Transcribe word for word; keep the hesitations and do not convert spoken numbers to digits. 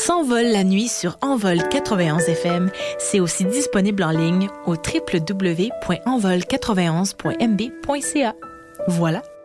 s'envole la nuit sur Envol quatre-vingt-onze F M. C'est aussi disponible en ligne au w w w point envol quatre-vingt-onze point m b point c a. Voilà.